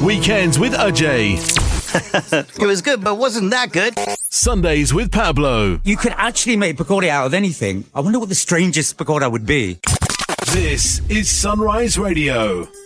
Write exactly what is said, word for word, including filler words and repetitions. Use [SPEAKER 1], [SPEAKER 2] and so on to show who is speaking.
[SPEAKER 1] Weekends with Ajay.
[SPEAKER 2] It was good, but wasn't that good.
[SPEAKER 1] Sundays with Pablo.
[SPEAKER 3] You can actually make pakora out of anything. I wonder what the strangest pakora would be.
[SPEAKER 1] This is Sunrise Radio.